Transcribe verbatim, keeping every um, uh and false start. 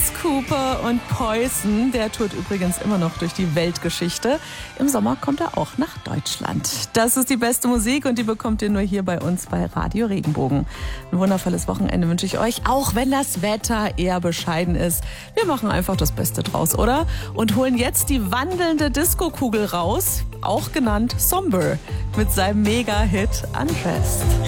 Alice Cooper und Poison, der tourt übrigens immer noch durch die Weltgeschichte. Im Sommer kommt er auch nach Deutschland. Das ist die beste Musik und die bekommt ihr nur hier bei uns bei Radio Regenbogen. Ein wundervolles Wochenende wünsche ich euch, auch wenn das Wetter eher bescheiden ist. Wir machen einfach das Beste draus, oder? Und holen jetzt die wandelnde Disco-Kugel raus, auch genannt Somber, mit seinem Mega-Hit Undressed.